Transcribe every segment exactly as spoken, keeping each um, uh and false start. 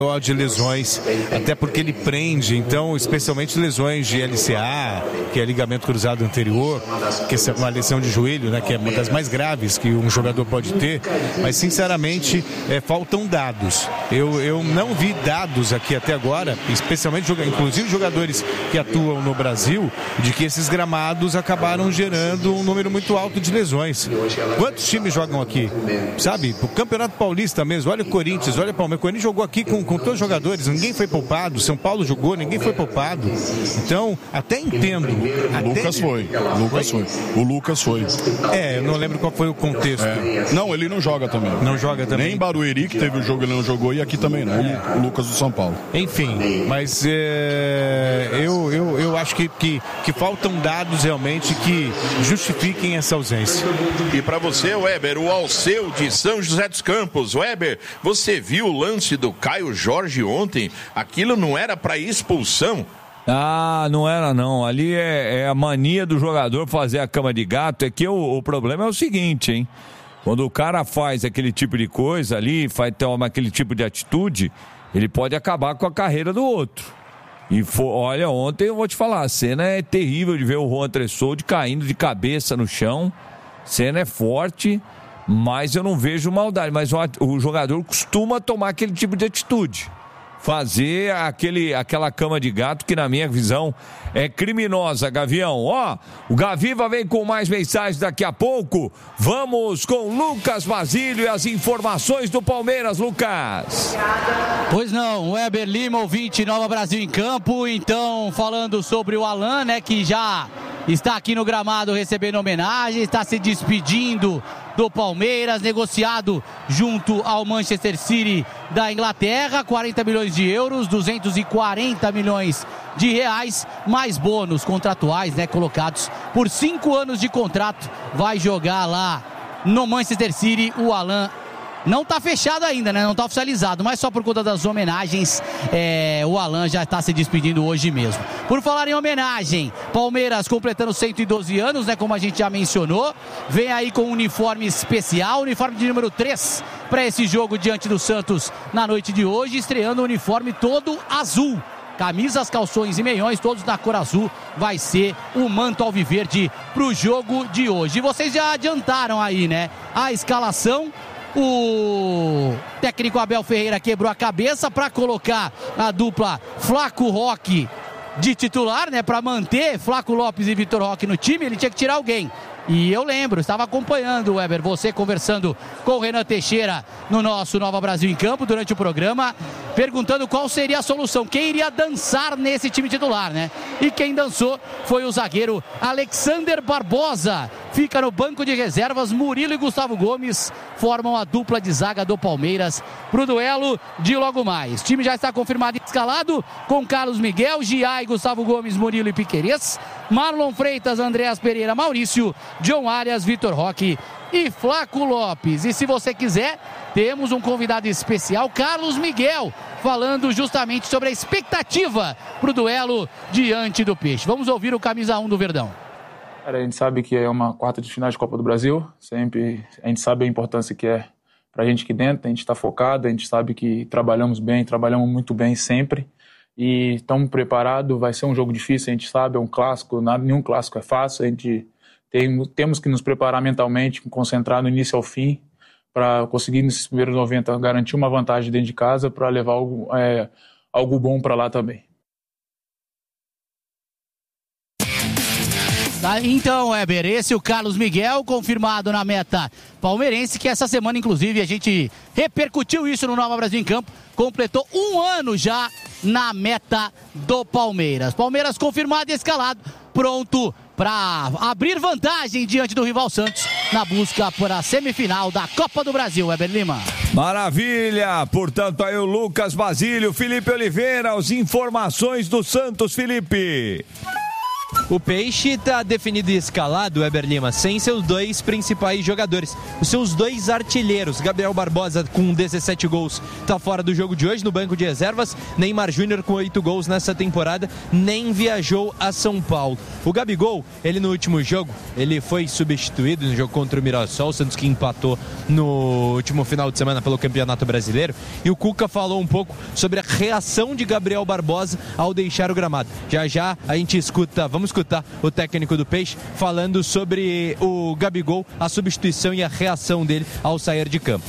de lesões, até porque ele prende, então, especialmente lesões de L C A, que é ligamento cruzado anterior, que é uma lesão de joelho, né, que é uma das mais graves que um jogador pode ter, mas sinceramente é, faltam dados. Eu, eu não vi dados aqui até agora, especialmente, inclusive jogadores que atuam no Brasil, de que esses gramados acabaram gerando um número muito alto de lesões. Quantos times jogam aqui? Sabe? O Campeonato Paulista mesmo, olha o Corinthians, olha o Palmeiras. O Corinthians jogou aqui com com todos os jogadores, ninguém foi poupado, São Paulo jogou, ninguém foi poupado. Então, até entendo. O até... Lucas foi, o Lucas foi. O Lucas foi. É, eu não lembro qual foi o contexto. É. Não, ele não joga também. Não joga também. Nem em Barueri, que teve o jogo, ele não jogou, e aqui também não. É. O Lucas do São Paulo. Enfim, mas é, eu, eu, eu acho que, que, que faltam dados realmente que justifiquem essa ausência. E para você, Weber, o Alceu de São José dos Campos. Weber, você viu o lance do Caio Jorge ontem? Aquilo não era para expulsão? Ah, não era não. Ali é, é a mania do jogador fazer a cama de gato. É que o, o problema é o seguinte, hein? Quando o cara faz aquele tipo de coisa ali, faz toma aquele tipo de atitude, ele pode acabar com a carreira do outro. E for, olha, ontem eu vou te falar, a cena é terrível de ver o Juan Tressoldi caindo de cabeça no chão. A cena é forte, mas eu não vejo maldade. Mas o, o jogador costuma tomar aquele tipo de atitude. Fazer aquele, aquela cama de gato que, na minha visão, é criminosa, Gavião. Ó, o Gaviva vem com mais mensagens daqui a pouco. Vamos com Lucas Basílio e as informações do Palmeiras, Lucas. Pois não, Weber Lima, ouvinte, Nova Brasil em Campo. Então, falando sobre o Alan, né, que já está aqui no gramado recebendo homenagem, está se despedindo do Palmeiras, negociado junto ao Manchester City da Inglaterra, quarenta milhões de euros, duzentos e quarenta milhões de reais, mais bônus contratuais, né, colocados por cinco anos de contrato. Vai jogar lá no Manchester City. O Alan não está fechado ainda, né? Não está oficializado, mas só por conta das homenagens, é, o Alan já está se despedindo hoje mesmo. Por falar em homenagem, Palmeiras completando cento e doze anos, né? Como a gente já mencionou, vem aí com um uniforme especial, uniforme de número três para esse jogo diante do Santos na noite de hoje, estreando o uniforme todo azul. Camisas, calções e meiões, todos na cor azul, vai ser o manto alviverde para o jogo de hoje. E vocês já adiantaram aí, né? A escalação. O técnico Abel Ferreira quebrou a cabeça para colocar a dupla Flaco Roque de titular, né? Para manter Flaco Lopes e Vitor Roque no time, ele tinha que tirar alguém. E eu lembro, estava acompanhando, Weber, você conversando com o Renan Teixeira no nosso Nova Brasil em Campo durante o programa, perguntando qual seria a solução, quem iria dançar nesse time titular, né? E quem dançou foi o zagueiro Alexander Barbosa. Fica no banco de reservas, Murilo e Gustavo Gomes formam a dupla de zaga do Palmeiras para o duelo de logo mais. O time já está confirmado e escalado com Carlos Miguel, Giai, Gustavo Gomes, Murilo e Piquerez, Marlon Freitas, Andréas Pereira, Maurício, John Arias, Vitor Roque e Flaco Lopes. E se você quiser, temos um convidado especial, Carlos Miguel, falando justamente sobre a expectativa para o duelo diante do Peixe. Vamos ouvir o camisa um do Verdão. Cara, a gente sabe que é uma quarta de final de Copa do Brasil, sempre a gente sabe a importância que é pra gente aqui dentro, a gente está focado, a gente sabe que trabalhamos bem, trabalhamos muito bem sempre e estamos preparados, vai ser um jogo difícil, a gente sabe, é um clássico, nada, nenhum clássico é fácil, a gente tem, temos que nos preparar mentalmente, concentrar no início ao fim, para conseguir nesses primeiros noventa garantir uma vantagem dentro de casa para levar algo, é, algo bom para lá também. Então, Weber, esse é o Carlos Miguel, confirmado na meta palmeirense, que essa semana, inclusive, a gente repercutiu isso no Nova Brasil em Campo, completou um ano já na meta do Palmeiras. Palmeiras confirmado e escalado, pronto para abrir vantagem diante do rival Santos na busca por a semifinal da Copa do Brasil, Weber Lima. Maravilha! Portanto, aí o Lucas Basílio, Felipe Oliveira, as informações do Santos, Felipe. O Peixe está definido e escalado, Weber Lima, sem seus dois principais jogadores. Os seus dois artilheiros, Gabriel Barbosa com dezessete gols, está fora do jogo de hoje, no banco de reservas. Neymar Júnior com oito gols nessa temporada, nem viajou a São Paulo. O Gabigol, ele no último jogo, ele foi substituído no jogo contra o Mirassol, o Santos que empatou no último final de semana pelo Campeonato Brasileiro. E o Cuca falou um pouco sobre a reação de Gabriel Barbosa ao deixar o gramado. Já já a gente escuta, vamos escutar o técnico do Peixe falando sobre o Gabigol, a substituição e a reação dele ao sair de campo.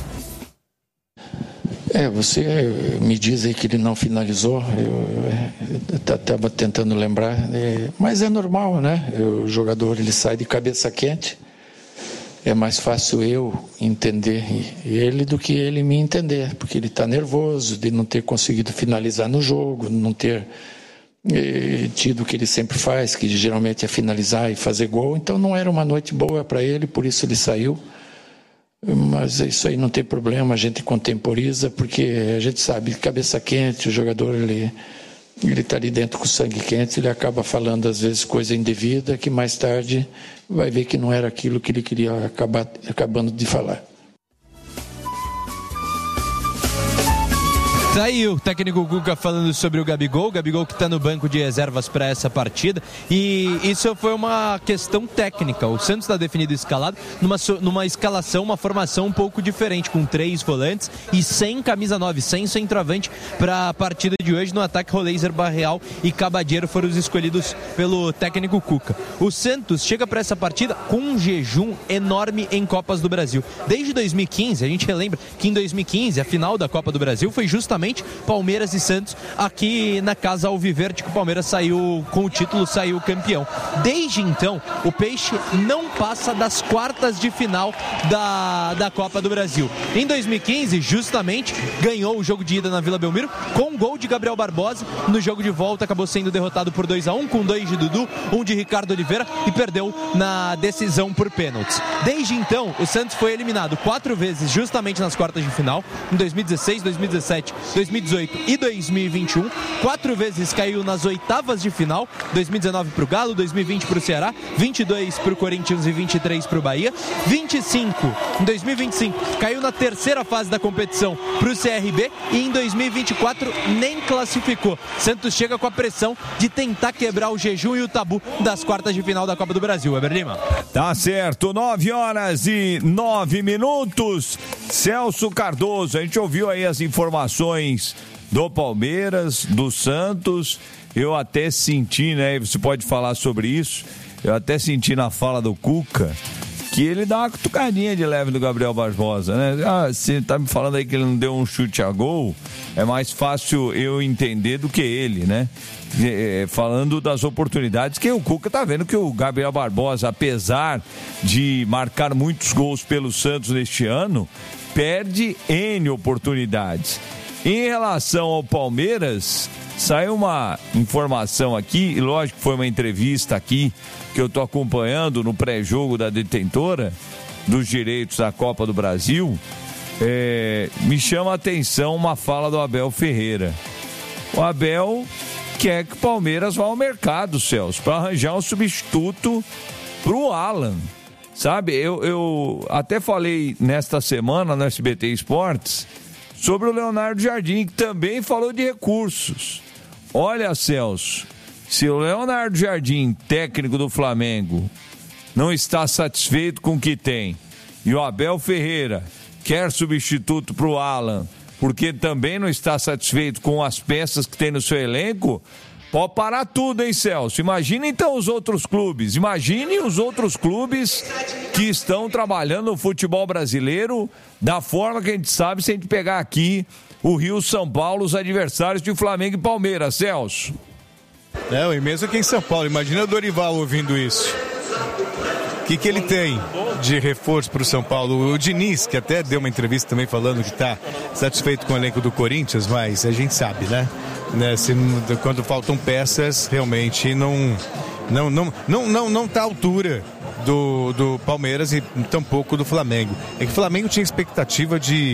É, você me diz aí que ele não finalizou, eu estava tentando lembrar, é, mas é normal, né? O jogador ele sai de cabeça quente, é mais fácil eu entender ele do que ele me entender, porque ele está nervoso de não ter conseguido finalizar no jogo, não ter é, tido o que ele sempre faz, que geralmente é finalizar e fazer gol, então não era uma noite boa para ele, por isso ele saiu. Mas isso aí não tem problema, a gente contemporiza, porque a gente sabe, cabeça quente, o jogador ele ele está ali dentro com sangue quente, ele acaba falando às vezes coisa indevida, que mais tarde vai ver que não era aquilo que ele queria acabar acabando de falar. Tá aí o técnico Cuca falando sobre o Gabigol, o Gabigol que está no banco de reservas para essa partida, e isso foi uma questão técnica. O Santos está definido escalado numa, numa escalação, uma formação um pouco diferente, com três volantes e sem camisa nove, sem centroavante para a partida de hoje. No ataque, Roleiser, Barreal e Cabadeiro foram os escolhidos pelo técnico Cuca. O Santos chega para essa partida com um jejum enorme em Copas do Brasil. Desde dois mil e quinze, a gente relembra que em dois mil e quinze a final da Copa do Brasil foi justamente Palmeiras e Santos aqui na Casa Alviverde, que o Palmeiras saiu com o título, saiu campeão. Desde então, o Peixe não passa das quartas de final da, da Copa do Brasil. Em dois mil e quinze, justamente, ganhou o jogo de ida na Vila Belmiro com um gol de Gabriel Barbosa. No jogo de volta acabou sendo derrotado por dois a um, com dois de Dudu, um de Ricardo Oliveira, e perdeu na decisão por pênaltis. Desde então, o Santos foi eliminado quatro vezes justamente nas quartas de final, em dois mil e dezesseis, dois mil e dezessete, dois mil e dezoito e dois mil e vinte e um. Quatro vezes caiu nas oitavas de final, dois mil e dezenove para o Galo, dois mil e vinte para o Ceará, vinte e dois para o Corinthians e vinte e três para o Bahia. vinte e cinco, em dois mil e vinte e cinco, caiu na terceira fase da competição para o C R B, e em dois mil e vinte e quatro nem classificou. Santos chega com a pressão de tentar quebrar o jejum e o tabu das quartas de final da Copa do Brasil. Weber Lima. Tá certo, nove horas e nove minutos. Celso Cardoso, a gente ouviu aí as informações do Palmeiras, do Santos. Eu até senti, né, você pode falar sobre isso, eu até senti na fala do Cuca que ele dá uma cutucadinha de leve do Gabriel Barbosa, né? Ah, você tá me falando aí que ele não deu um chute a gol, é mais fácil eu entender do que ele, né? É, falando das oportunidades, que o Cuca tá vendo que o Gabriel Barbosa, apesar de marcar muitos gols pelo Santos neste ano, perde N oportunidades. Em relação ao Palmeiras, saiu uma informação aqui, e lógico que foi uma entrevista aqui que eu estou acompanhando no pré-jogo da detentora dos direitos da Copa do Brasil. É, me chama a atenção uma fala do Abel Ferreira. O Abel quer que o Palmeiras vá ao mercado, Celso, para arranjar um substituto para o Alan. Sabe, eu, eu até falei nesta semana no S B T Esportes sobre o Leonardo Jardim, que também falou de recursos. Olha, Celso, se o Leonardo Jardim, técnico do Flamengo, não está satisfeito com o que tem, e o Abel Ferreira quer substituto para o Alan, porque também não está satisfeito com as peças que tem no seu elenco, pode parar tudo, hein, Celso? Imagine então os outros clubes, imagine os outros clubes que estão trabalhando no futebol brasileiro da forma que a gente sabe, se a gente pegar aqui o Rio, São Paulo, os adversários de Flamengo e Palmeiras, Celso. É, e mesmo aqui em São Paulo, imagina o Dorival ouvindo isso. O que, que ele tem de reforço para o São Paulo? O Diniz, que até deu uma entrevista também falando que está satisfeito com o elenco do Corinthians, mas a gente sabe, né? né se, quando faltam peças, realmente não não não não não não está à altura do, do Palmeiras e tampouco do Flamengo. É que o Flamengo tinha expectativa de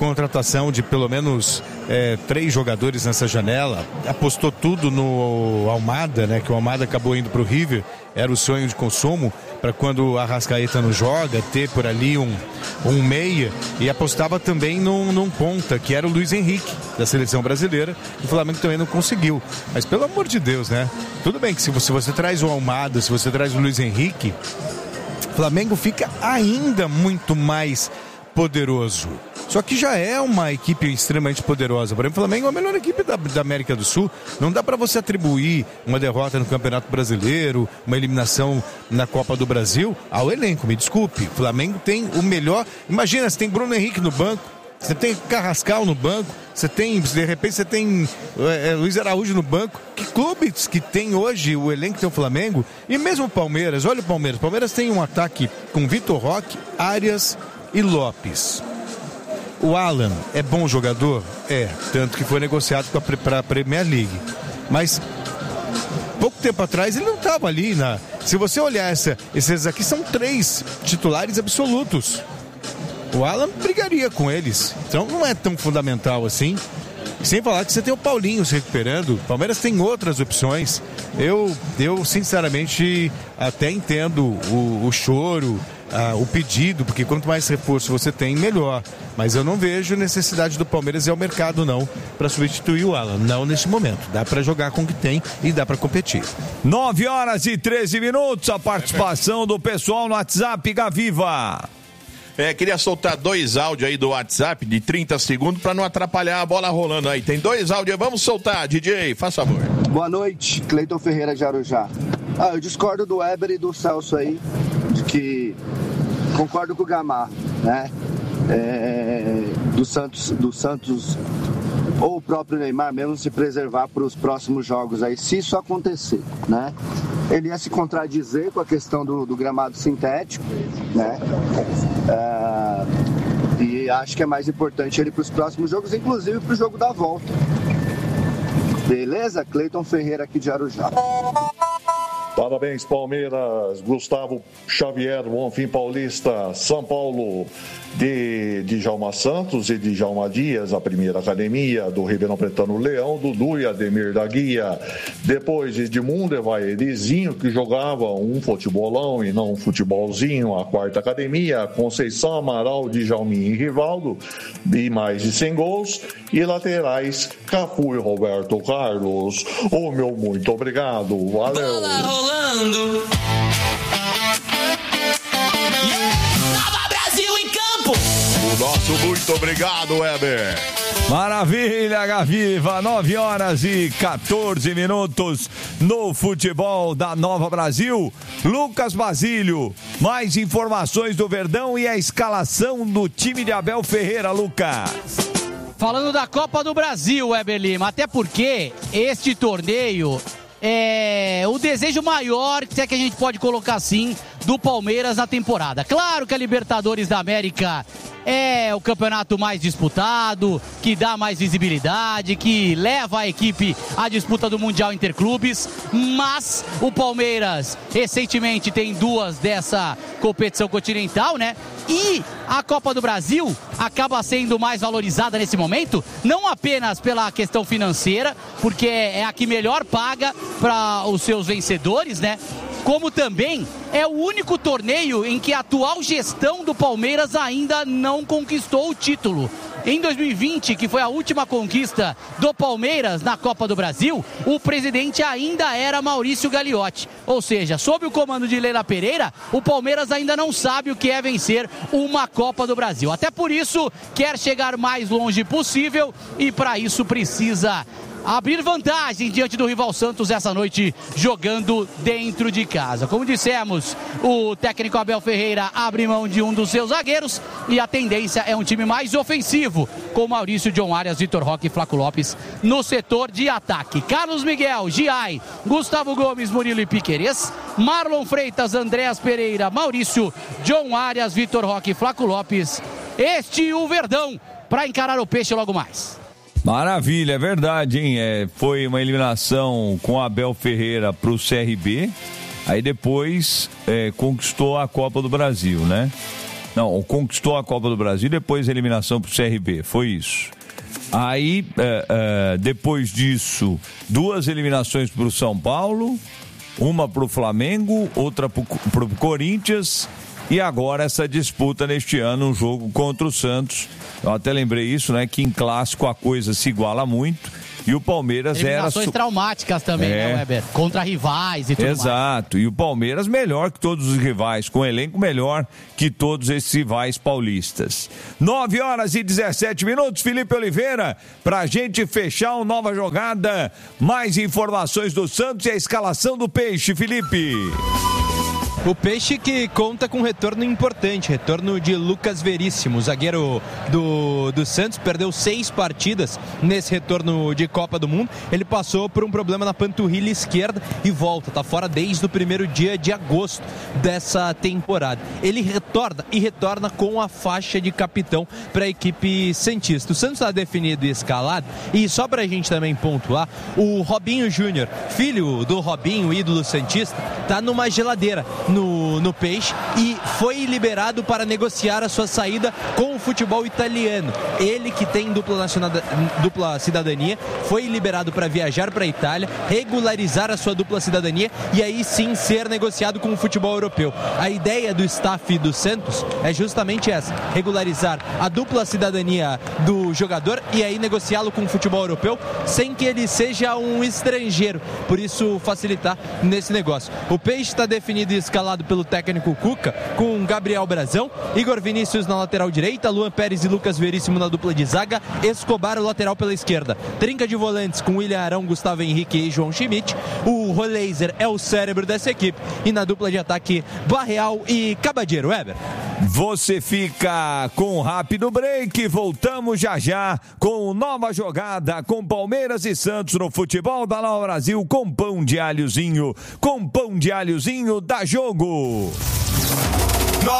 contratação de pelo menos é, três jogadores nessa janela, apostou tudo no Almada, né? Que o Almada acabou indo para o River, era o sonho de consumo, para quando a Arrascaeta não joga, ter por ali um, um meia, e apostava também num, num ponta, que era o Luiz Henrique, da seleção brasileira, e o Flamengo também não conseguiu. Mas pelo amor de Deus, né? Tudo bem que se você, se você traz o Almada, se você traz o Luiz Henrique, o Flamengo fica ainda muito mais poderoso. Só que já é uma equipe extremamente poderosa. Por exemplo, o Flamengo é a melhor equipe da, da América do Sul. Não dá para você atribuir uma derrota no Campeonato Brasileiro, uma eliminação na Copa do Brasil ao elenco, me desculpe. O Flamengo tem o melhor. Imagina, você tem Bruno Henrique no banco, você tem Carrascal no banco, você tem, de repente, você tem é, Luiz Araújo no banco. Que clubes que tem hoje o elenco que tem o Flamengo? E mesmo o Palmeiras, olha o Palmeiras. O Palmeiras tem um ataque com Vitor Roque, Arias e Lopes. O Alan é bom jogador? É, tanto que foi negociado para a Premier League. Mas pouco tempo atrás ele não estava ali. Na... Se você olhar essa, esses aqui são três titulares absolutos. O Alan brigaria com eles. Então não é tão fundamental assim. Sem falar que você tem o Paulinho se recuperando. O Palmeiras tem outras opções. Eu, eu sinceramente, até entendo o, o choro, a, o pedido, porque quanto mais reforço você tem, melhor. Mas eu não vejo necessidade do Palmeiras ir ao mercado, não, para substituir o Alan. Não nesse momento. Dá para jogar com o que tem e dá para competir. nove horas e treze minutos. A participação do pessoal no WhatsApp Gaviva. É, queria soltar dois áudios aí do WhatsApp de trinta segundos para não atrapalhar a bola rolando aí. Tem dois áudios, vamos soltar, D J, faz favor. Boa noite, Cleiton Ferreira de Arujá. Ah, eu discordo do Weber e do Celso aí, de que concordo com o Gamar, né? É, do Santos, do Santos ou o próprio Neymar mesmo se preservar para os próximos jogos aí, se isso acontecer, né? Ele ia se contradizer com a questão do, do gramado sintético, né? É, e acho que é mais importante ele para os próximos jogos, inclusive para o jogo da volta. Beleza? Cleiton Ferreira aqui de Arujá. Parabéns, Palmeiras. Gustavo Xavier, Bonfim Paulista, São Paulo, de Djalma Santos e Djalma Dias, a primeira academia do Ribeirão Pretano Leão, Dudu e Ademir da Guia. Depois Edmundo Evaerizinho, que jogava um futebolão e não um futebolzinho, a quarta academia, Conceição Amaral, Djalminha e Rivaldo, de mais de cem gols. E laterais, Cafu e Roberto Carlos. Ô, meu muito obrigado. Valeu. Bola rolando. Nova Brasil em campo. O nosso muito obrigado, Weber. Maravilha, Gaviva, nove horas e quatorze minutos no futebol da Nova Brasil. Lucas Basílio, mais informações do Verdão e a escalação do time de Abel Ferreira, Lucas. Falando da Copa do Brasil, Weber Lima, até porque este torneio é o desejo maior, se é que a gente pode colocar assim, do Palmeiras na temporada. Claro que a Libertadores da América é o campeonato mais disputado, que dá mais visibilidade, que leva a equipe à disputa do Mundial Interclubes, mas o Palmeiras recentemente tem duas dessa competição continental, né? E a Copa do Brasil acaba sendo mais valorizada nesse momento, não apenas pela questão financeira, porque é a que melhor paga para os seus vencedores, né? Como também é o único torneio em que a atual gestão do Palmeiras ainda não conquistou o título. Em dois mil e vinte, que foi a última conquista do Palmeiras na Copa do Brasil, o presidente ainda era Maurício Gagliotti. Ou seja, sob o comando de Leila Pereira, o Palmeiras ainda não sabe o que é vencer uma Copa do Brasil. Até por isso, quer chegar mais longe possível e para isso precisa abrir vantagem diante do rival Santos essa noite, jogando dentro de casa. Como dissemos, o técnico Abel Ferreira abre mão de um dos seus zagueiros e a tendência é um time mais ofensivo, com Maurício, John Arias, Vitor Roque e Flaco Lopes no setor de ataque. Carlos Miguel, Giai, Gustavo Gomes, Murilo e Piquerez, Marlon Freitas, Andréas Pereira, Maurício, John Arias, Vitor Roque e Flaco Lopes. Este o Verdão para encarar o Peixe logo mais. Maravilha, é verdade, hein? É, foi uma eliminação com Abel Ferreira pro C R B, aí depois é, conquistou a Copa do Brasil, né? Não, conquistou a Copa do Brasil, depois a eliminação pro C R B, foi isso. Aí, é, é, depois disso, duas eliminações pro São Paulo, uma pro Flamengo, outra pro, pro Corinthians, e agora essa disputa neste ano, um jogo contra o Santos. Eu até lembrei isso, né, que em clássico a coisa se iguala muito. E o Palmeiras era... Eliminações su... traumáticas também, é. né, Weber? Contra rivais e tudo Exato. Mais. E o Palmeiras melhor que todos os rivais, com um elenco melhor que todos esses rivais paulistas. nove horas e dezessete minutos, Felipe Oliveira, pra gente fechar uma nova jogada. Mais informações do Santos e a escalação do Peixe, Felipe. O Peixe que conta com um retorno importante, retorno de Lucas Veríssimo, zagueiro do, do Santos, perdeu seis partidas nesse retorno de Copa do Mundo. Ele passou por um problema na panturrilha esquerda e volta, tá fora desde o primeiro dia de agosto dessa temporada. Ele retorna e retorna com a faixa de capitão para a equipe santista. O Santos está definido e escalado, e só para a gente também pontuar, o Robinho Júnior, filho do Robinho, ídolo santista, tá numa geladeira No, no Peixe e foi liberado para negociar a sua saída com o futebol italiano. Ele, que tem dupla, nacional, dupla cidadania, foi liberado para viajar para a Itália, regularizar a sua dupla cidadania e aí sim ser negociado com o futebol europeu. A ideia do staff do Santos é justamente essa: regularizar a dupla cidadania do jogador e aí negociá-lo com o futebol europeu sem que ele seja um estrangeiro, por isso facilitar nesse negócio. O Peixe está definido e escalado pelo técnico Cuca, com Gabriel Brazão, Igor Vinícius na lateral direita, Luan Pérez e Lucas Veríssimo na dupla de zaga, Escobar o lateral pela esquerda, trinca de volantes com William Arão, Gustavo Henrique e João Schmidt. O Roleiser é o cérebro dessa equipe e na dupla de ataque Barreal e Cabadeiro. Weber. Você fica com um rápido break, voltamos já já com nova jogada com Palmeiras e Santos no futebol da Nova Brasil, com pão de alhozinho, com pão de alhozinho da Jogo.